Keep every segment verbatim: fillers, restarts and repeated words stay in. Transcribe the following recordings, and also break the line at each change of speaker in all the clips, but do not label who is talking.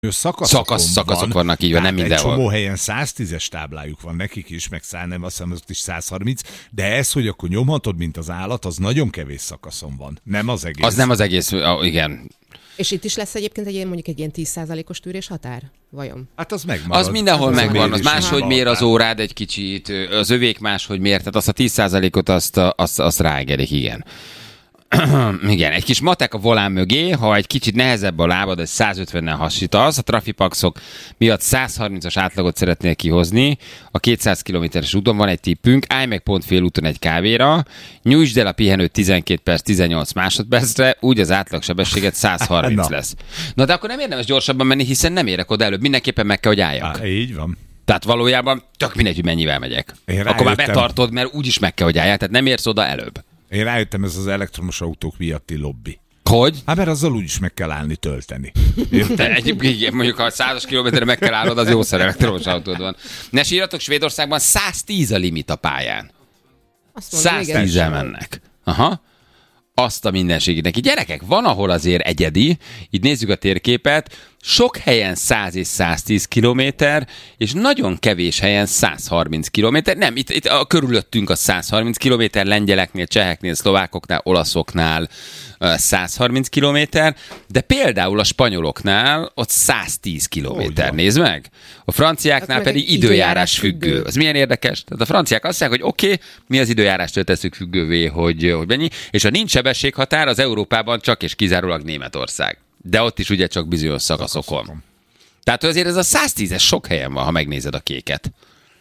Szakaszok,
Szakasz, szakaszok
van,
vannak így, van, nem mindenhol.
Egy csomó helyen száztízes táblájuk van nekik is, meg száz, nem, azt hiszem, ott is száz harminc, de ez, hogy akkor nyomhatod, mint az állat, az nagyon kevés szakaszon van. Nem az egész.
Az nem az egész, igen.
És itt is lesz egyébként egy ilyen, mondjuk egy ilyen tíz százalékos tűrés határ? Vajon?
Hát az megmarad.
Az mindenhol
az
megvan, az
az
máshogy mér az órád egy kicsit, az övék máshogy mér, tehát azt a tíz százalékot azt, azt, azt ráengedik, igen. Igen, egy kis matek a volán mögé, ha egy kicsit nehezebb a lábad, egy száz ötvennel hasítasz, a trafipaxok miatt száz harmincas átlagot szeretnél kihozni, a kétszáz kilométeres úton van egy tippünk, állj meg pont fél úton egy kávéra, nyújtsd el a pihenőt tizenkét perc, tizennyolc másodpercre, úgy az átlagsebességet száz harminc
Na.
lesz. Na de akkor nem érdemes gyorsabban menni, hiszen nem érek oda előbb, mindenképpen meg kell, hogy álljak.
Á, így van.
Tehát valójában tök mindegy, hogy mennyivel megyek.
Én
Akkor már
rájöttem.
betartod, mert úgyis meg kell, hogy álljál, tehát nem érsz oda előbb.
Én rájöttem, ez az elektromos autók miatti lobby.
Hogy?
Hát mert azzal úgyis meg kell állni tölteni.
Te egyébként mondjuk, ha százas kilométerre meg kell állod, az jószer elektromos autód van. Ne sírjatok, Svédországban száz tíz a limit a pályán.
Azt mondom, igen.
száz tízzel mennek. Aha. Azt a mindenségét neki. Gyerekek, van, ahol azért egyedi, így nézzük a térképet, sok helyen száz és száztíz kilométer, és nagyon kevés helyen száz harminc kilométer. Nem, itt, itt a körülöttünk a száz harminc kilométer, lengyeleknél, cseheknél, szlovákoknál, olaszoknál száz harminc kilométer, de például a spanyoloknál ott száz tíz kilométer. Nézd meg! A franciáknál
meg
pedig
egy
időjárás
időjárás
függő.
függő.
Az milyen érdekes? Tehát a franciák azt mondják, hogy oké, okay, mi az időjárástól tesszük függővé, hogy, hogy mennyi, és ha nincs sebességhatár, az Európában csak és kizárólag Németország. De ott is ugye csak bizonyos szakaszokon.
Szakaszokon.
Tehát azért ez a száz tízes sok helyen van, ha megnézed a kéket.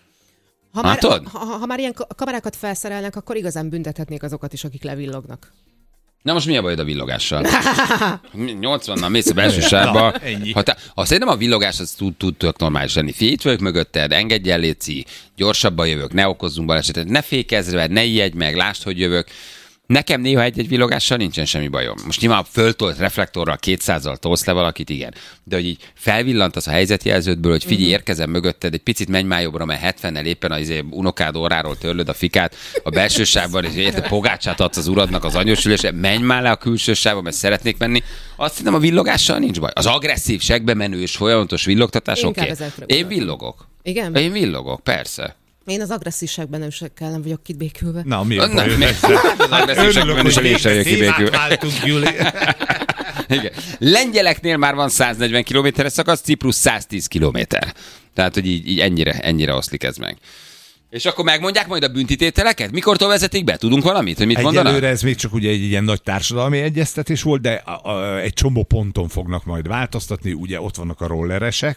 Ha már,
Látod?
ha, ha, ha már ilyen kamerákat felszerelnek, akkor igazán büntethetnék azokat is, akik levillognak.
Na most mi a bajod a villogással? nyolcvannal mész a belső sávba.
Na, ennyi.
Ha, te, ha szerintem a villogás az tud, tud tök normális lenni. Figyelj, itt vagyok mögötted, engedj el, léci, gyorsabban jövök, ne okozzunk balesetet, ne fékezz rá, ne ijedj meg, lásd, hogy jövök. Nekem néha egy-egy villogással nincsen semmi bajom. Most nyilván föltolt reflektorral kétszázzal tolsz le valakit, igen. De hogy így felvillantasz a helyzetjelződből, hogy figyelj, érkezem mögötted, egy picit menj már jobbra, mert hetvennel éppen az unokád orráról törlöd a fikát a belső sávban, és érted, pogácsát adsz az uradnak az anyósülésre, menj már le a külső sávba, mert szeretnék menni. Azt hiszem, a villogással nincs baj. Az agresszív, segbe menő és folyamatos villogtatás, oké.
Inkább
Okay.
ezekre
Én
gondolok.
villogok.
Igen?
Én villogok, persze.
Én az agresszívságban nem kell, nem vagyok kibékülve.
Na, mi a
Nem,
baj?
mi- az agresszívságban is a lésejük kibékül.
Gyuli.
Igen. Lengyeleknél már van száznegyven kilométeres szakasz, Ciprus száz tíz kilométer. Tehát, hogy így, így ennyire, ennyire oszlik ez meg. És akkor megmondják majd a büntitételeket? Mikortól vezetik be? Tudunk valamit, hogy mit mondanak?
Egyelőre ez még csak ugye egy ilyen nagy társadalmi egyeztetés volt, de a, a, egy csomó ponton fognak majd változtatni. Ugye ott vannak a rolleresek,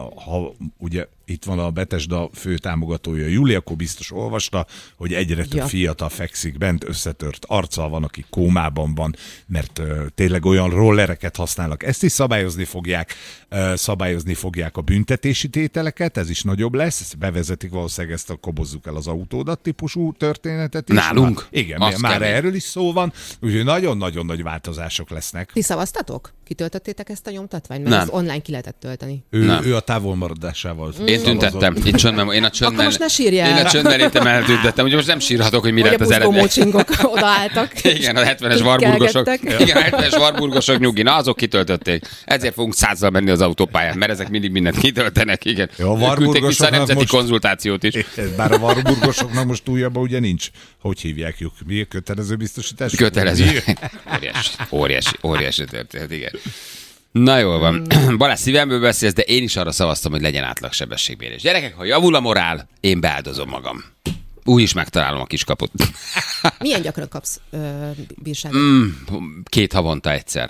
ha ugye itt van a Betesda fő támogatója Júli, akkor biztos olvasta, hogy egyre több
Ja.
fiatal fekszik bent, összetört arccal van, aki kómában van, mert uh, tényleg olyan rollereket használnak. Ezt is szabályozni fogják, uh, szabályozni fogják a büntetési tételeket, ez is nagyobb lesz, ezt bevezetik valószínűleg ezt a kobozzuk el az autódat típusú történetet is.
Nálunk?
Már, igen,
Az
már
kemény.
erről is szó van, úgyhogy nagyon-nagyon nagy változások lesznek.
Ti szavaztatok? Kitöltöttétek ezt a nyomtatványt? Mert
Nem.
ezt online ki lehetett tölteni.
Ő,
Nem.
ő a távolmaradásával
Én tüntettem. Itt csöndben, én a csöndben,
most ne sírjál.
Én a csöndben eltüntettem, úgyhogy most nem sírhatok, hogy mi
Vagy a
lett az eredmény.
buzgómócsingok odaálltak.
Igen, a hetvenes varburgosok. Igen, a hetvenes varburgosok nyugi. Na, azok kitöltötték. Ezért fogunk százzal menni az autópályán, mert ezek mindig mindent kitöltenek. Igen.
Jó, a
Ők küldték vissza a
varburgosoknak
nemzeti
most-
konzultációt is.
Bár a varburgosoknak most újabban ugye nincs. Hogy hívják ők? Mi a kötelező biztosítás?
Kötelező.
Mi?
Óriási, óriási, óriási történet, igen. Na jól van. Balázs, szívemből beszélsz, de én is arra szavaztam, hogy legyen átlagsebességmérés. Gyerekek, ha javul a morál, én beáldozom magam. Úgy is megtalálom a kiskaput.
Milyen gyakran kapsz ö, bírságot?
Mm, két havonta egyszer.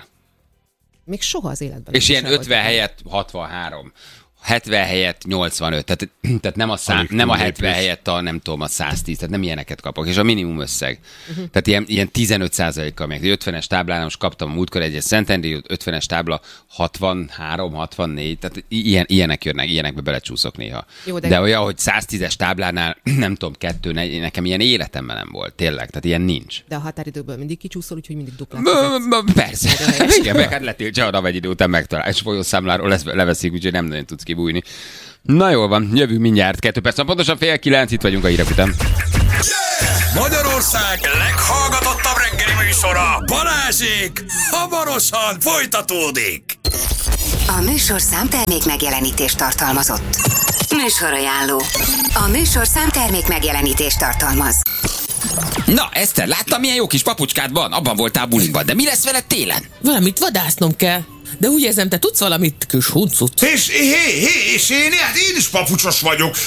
Még soha az életben.
És
nem
ilyen
bírságot
ötven
kaptam.
helyett hatvanhárom. hetven helyett nyolcvanöt. Tehát, tehát nem a, szá,
Alig
nem a
túllépés.
hetven helyett a nem tudom, a száz tíz. Tehát nem ilyeneket kapok. És a minimum összeg.
Mhm.
Uh-huh. Tehát ilyen, ilyen tizenöt százalékkal meg. ötvenes táblán most kaptam a múltkor egy Szentendrei ötvenes tábla hatvanhárom, hatvannégy. Tehát ilyen, ilyenek jönnek, ilyenekbe belecsúszok néha.
Jó,
de...
de-
de olyan, hogy száz tízes táblánál nem tudom, kettő, negy, nekem ilyen életemben nem volt. Tényleg. Tehát ilyen nincs.
De a határidőből mindig kicsúszol, úgyhogy mindig duplát
B-
fizetsz.
b- Persze. Igen, meg hát letiltja a egy idő után megtalál. És folyószámláról lesz- leveszik, úgyhogy nem nagyon tudsz kibújni. Na jól van, jövünk mindjárt. Kettő perc, pontosan fél kilenc, itt vagyunk a hírek után.
Magyarország leghallgatottabb reggeli műsora Balázsék hamarosan folytatódik. A műsorszám termék megjelenítést tartalmazott. Műsorajánló. A műsorszám termék megjelenítést tartalmaz.
Na, Eszter, láttam, milyen jó kis papucskád van? Abban voltál bulinkban, de mi lesz veled télen?
Valamit vadásznom kell. De úgy érzem, te tudsz valamit, kis huncut.
És, hé, hé, és én, hát én is papucsos vagyok.